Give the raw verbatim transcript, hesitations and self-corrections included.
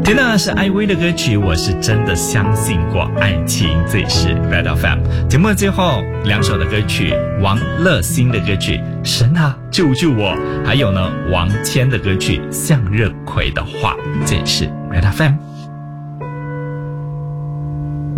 听到的是艾薇的歌曲，我是真的相信过爱情。这里是 Red F M 节目的最后两首的歌曲，王乐欣的歌曲神啊救救我，还有呢王谦的歌曲向日葵的话。这里是 Red F M。